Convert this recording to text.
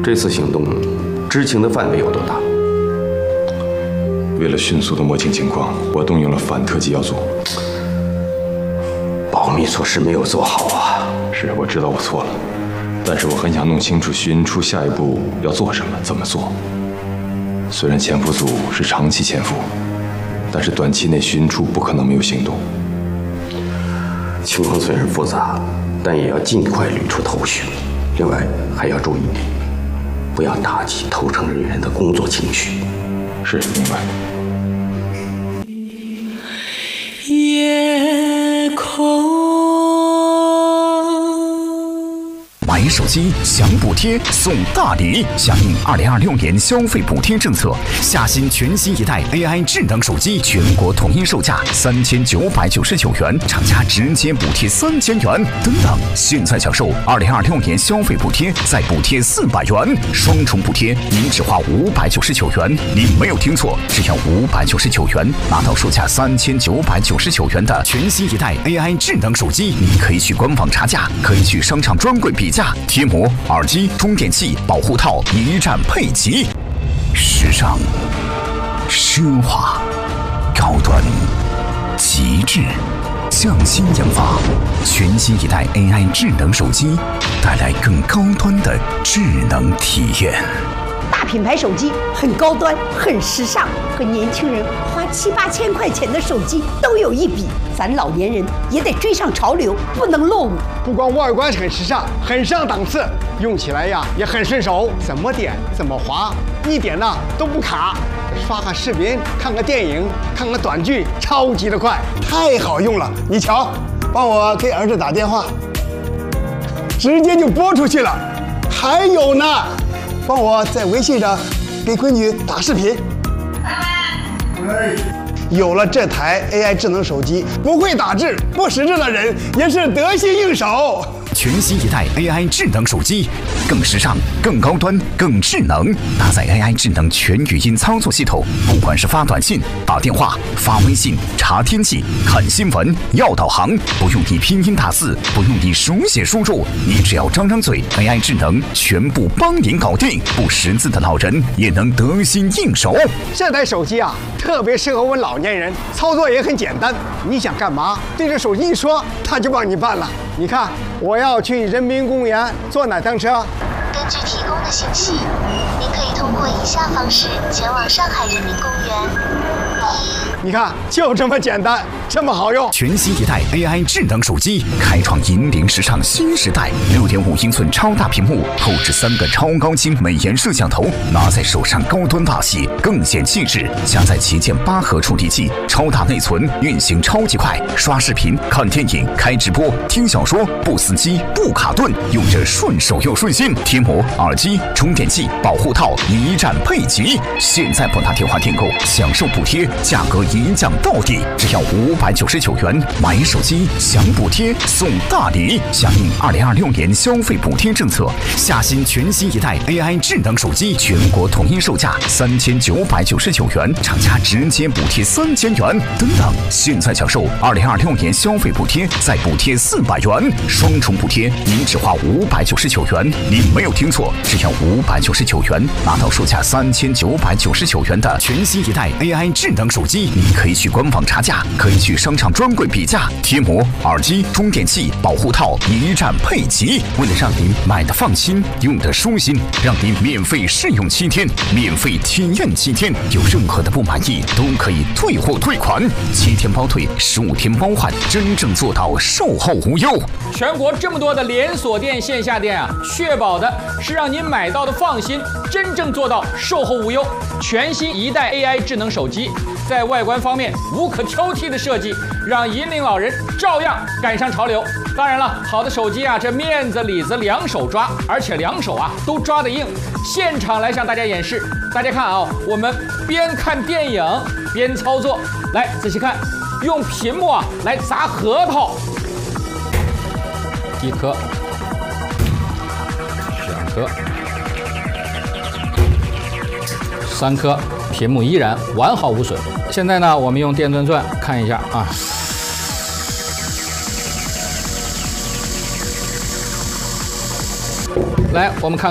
这次行动知情的范围有多大？ 为了迅速的摸清情况，我动用了反特机要素。 保密措施没有做好啊！ 是，我知道我错了，但是我很想弄清楚徐云初下一步要做什么，怎么做。虽然潜伏组是长期潜伏，但是短期内徐云初不可能没有行动。 情况虽然复杂，但也要尽快捋出头绪。另外还要注意，不要打击投诚人员的工作情绪。 是，明白。 夜空。 买手机享补贴送大礼，响应2026年消费补贴政策，夏新全新一代 AI 智能手机全国统一售价3999元，厂家直接补贴3000元。等等，现在享受2026年消费补贴，再补贴400元，双重补贴，您只花599元。您没有听错，只要599元，拿到售价3999元的全新一代 AI 智能手机。您可以去官网查价，可以去商场专柜比价。贴膜、耳机、充电器、保护套一站配齐，时尚、奢华、高端、极致，匠心研发，全新一代 AI 智能手机，带来更高端的智能体验。 大品牌手机很高端、很时尚，和年轻人花7、8千块钱的手机都有一比。咱老年人也得追上潮流，不能落伍。 不光外观很时尚，很上档次，用起来呀也很顺手，怎么点怎么滑，一点呢都不卡。刷个视频、看个电影、看个短剧，超级的快，太好用了。你瞧，帮我给儿子打电话，直接就拨出去了。还有呢，帮我在微信上给闺女打视频。有了这台 AI 智能手机，不会打字、不识字的人也是得心应手。 全新一代 AI 智能手机，更时尚、更高端、更智能，搭载 AI 智能全语音操作系统，不管是发短信、打电话、发微信、查天气、看新闻、要导航，不用你拼音打字，不用你手写输入，你只要张张嘴 ，AI 智能全部帮您搞定，不识字的老人也能得心应手。 这台手机啊，特别适合我们老年人，操作也很简单。你想干嘛，对着手机一说，它就帮你办了。你看，我要去人民公园坐哪趟车？ 根据提供的信息，您可以通过以下方式前往上海人民公园。 你看，就这么简单，这么好用。 全新一代 AI 智能手机，开创引领时尚新时代。6.5英寸超大屏幕，后置3个超高清美颜摄像头，拿在手上高端大气，更显气质。加载旗舰8核处理器，超大内存，运行超级快，刷视频、看电影、开直播、听小说，不死机、不卡顿，用着顺手又顺心。贴膜、耳机、充电器、保护套一站配齐。现在拨打电话订购，享受补贴，价格一降到底，只要599元。买手机享补贴送大礼，响应2026年消费补贴政策，夏新全新一代 AI 智能手机全国统一售价3999元，厂家直接补贴3000元。等等，现在享受2026年消费补贴，再补贴400元，双重补贴，您只花599元。您没有听错，只要599元，拿到售价3999元的全新一代 AI 智能手机。你可以去官网查价，可以去商场专柜比价。贴膜、耳机、充电器、保护套一站配齐。为了让您买的放心，用的舒心，让您免费试用7天，免费体验7天，有任何的不满意都可以退货退款，7天包退，15天包换，真正做到售后无忧。 全国这么多的连锁店、线下店啊，确保的是让您买到的放心，真正做到售后无忧。全新一代 AI 智能手机，在外观方面无可挑剔的设计，让引领老人照样赶上潮流。当然了，好的手机啊，这面子里子两手抓，而且两手啊都抓得硬。现场来向大家演示，大家看啊，我们边看电影边操作，来仔细看，用屏幕啊来砸核桃，1颗、2颗、3颗，屏幕依然完好无损。现在呢，我们用电钻钻看一下啊。来，我们看看。